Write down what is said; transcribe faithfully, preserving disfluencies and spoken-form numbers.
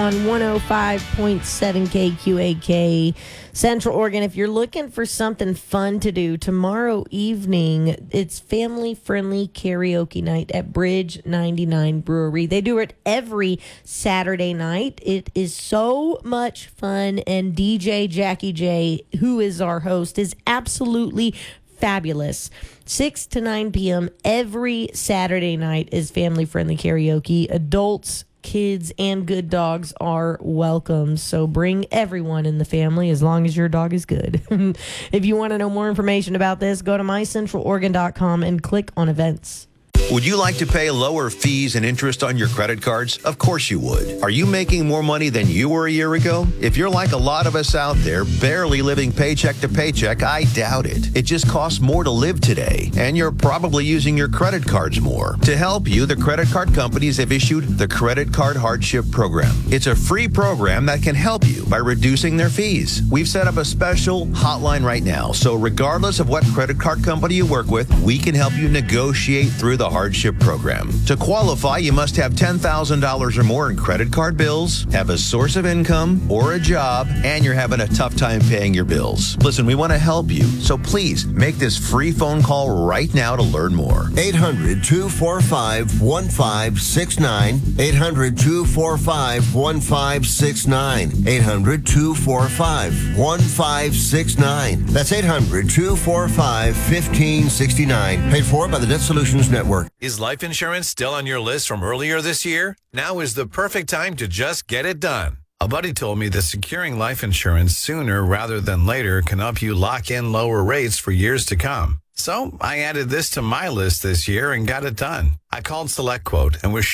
on one oh five point seven K Q A K Central Oregon. If you're looking for something fun to do tomorrow evening, it's family-friendly karaoke night at Bridge ninety-nine Brewery. They do it every Saturday night. It is so much fun, and D J Jackie J, who is our host, is absolutely fabulous. six to nine p.m. every Saturday night is family-friendly karaoke. Adults, kids, and good dogs are welcome. So bring everyone in the family as long as your dog is good. If you want to know more information about this, go to my central oregon dot com and click on events. Would you like to pay lower fees and interest on your credit cards? Of course you would. Are you making more money than you were a year ago? If you're like a lot of us out there, barely living paycheck to paycheck, I doubt it. It just costs more to live today, and you're probably using your credit cards more. To help you, the credit card companies have issued the Credit Card Hardship Program. It's a free program that can help you by reducing their fees. We've set up a special hotline right now, so regardless of what credit card company you work with, we can help you negotiate through the hardship program. To qualify, you must have ten thousand dollars or more in credit card bills, have a source of income or a job, and you're having a tough time paying your bills. Listen, we want to help you, so please make this free phone call right now to learn more. eight hundred, two four five, one five six nine. eight hundred, two four five, one five six nine. eight hundred, two four five, one five six nine. That's eight hundred, two four five, one five six nine. Paid for by the Debt Solutions Network. Is life insurance still on your list from earlier this year? Now is the perfect time to just get it done. A buddy told me that securing life insurance sooner rather than later can help you lock in lower rates for years to come. So I added this to my list this year and got it done. I called SelectQuote and was